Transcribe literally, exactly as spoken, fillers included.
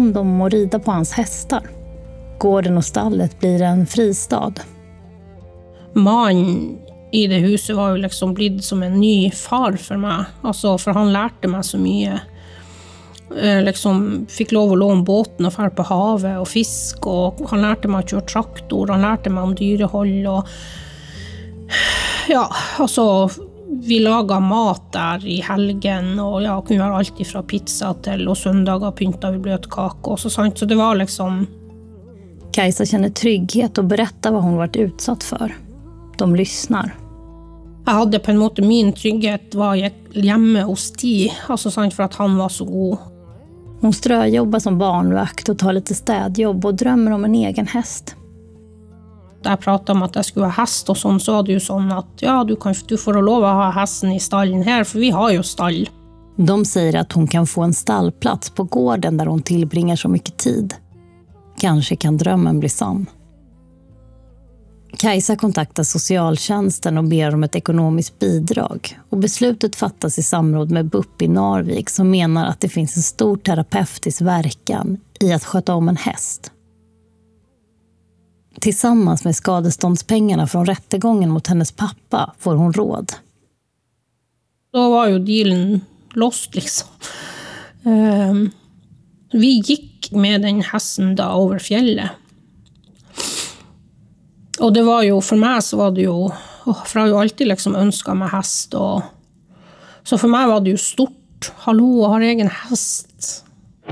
hand om och rida på hans hästar. Gården och stallet blir en fristad. Man i det huset var ju liksom blivit som en ny far för mig. Alltså, för han lärde mig så mycket. Eh, liksom fick lov att låna båten och fara på havet och fisk. Och han lärde mig att köra traktor. Han lärde mig om dyrehåll. Och ja, alltså vi lagade mat där i helgen. Och jag kunde göra allt ifrån pizza till och söndagar pynta vid blötkaka och så sånt. Så det var liksom... Kajsa känner trygghet och berättar vad hon varit utsatt för. De lyssnar. Jag hade på en måte min trygghet var jag hemma hos Stig. Alltså sant för att han var så god. Hon ströjobbar som barnvakt och tar lite städjobb och drömmer om en egen häst. Där jag pratade om att jag skulle ha häst och sånt, så var det ju sån att ja, du, kan, du får lov att ha hästen i stallen här, för vi har ju stall. De säger att hon kan få en stallplats på gården där hon tillbringar så mycket tid. Kanske kan drömmen bli sann. Kajsa kontaktar socialtjänsten och ber om ett ekonomiskt bidrag. Och beslutet fattas i samråd med B U P i Narvik som menar att det finns en stor terapeutisk verkan i att sköta om en häst. Tillsammans med skadeståndspengarna från rättegången mot hennes pappa får hon råd. Då var ju dealen lost liksom. Um, vi gick med den hästen då över fjället. Och det var ju, för mig så var det ju, för jag har ju alltid liksom önskat mig häst. Och, så för mig var det ju stort. Hallå, jag har egen häst.